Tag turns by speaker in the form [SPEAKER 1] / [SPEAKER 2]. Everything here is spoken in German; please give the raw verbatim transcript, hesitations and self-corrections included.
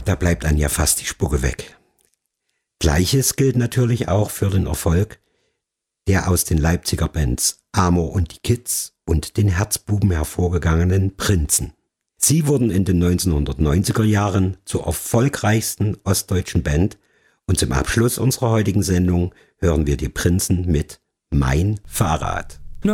[SPEAKER 1] da bleibt einem ja fast die Spucke weg. Gleiches gilt natürlich auch für den Erfolg der aus den Leipziger Bands Amor und die Kids und den Herzbuben hervorgegangenen Prinzen. Sie wurden in den neunzehnhundertneunziger Jahren zur erfolgreichsten ostdeutschen Band und zum Abschluss unserer heutigen Sendung hören wir die Prinzen mit Mein Fahrrad.